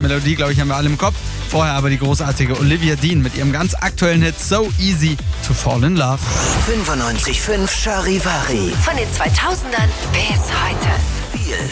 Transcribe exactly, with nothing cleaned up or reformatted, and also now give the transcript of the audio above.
Melodie, glaube ich, haben wir alle im Kopf. Vorher aber die großartige Olivia Dean mit ihrem ganz aktuellen Hit So Easy to Fall in Love. fünfundneunzig Komma fünf Charivari. Von den zweitausendern bis heute. Viel